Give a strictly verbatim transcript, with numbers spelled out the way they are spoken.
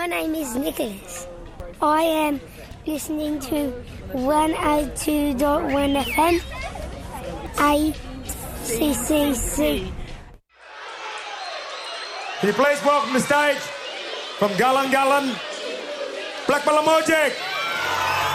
My name is Nicholas. I am listening to one oh two point one F M, A C C C. Can you please welcome to the stage from Gullen Gullen, Black Bella Mojic.